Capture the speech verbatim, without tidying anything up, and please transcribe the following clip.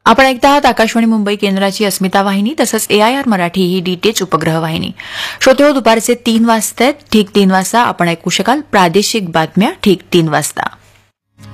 आपण ऐकता आहात आकाशवाणी मुंबई केंद्राची अस्मिता वाहिनी तसंच एआयआर मराठी ही डीटीएच उपग्रह वाहिनी. श्रोतेहो, दुपारचे तीन वाजतायत. ठीक तीन वाजता आपण ऐकू शकाल प्रादेशिक बातम्या ठीक तीन वाजता.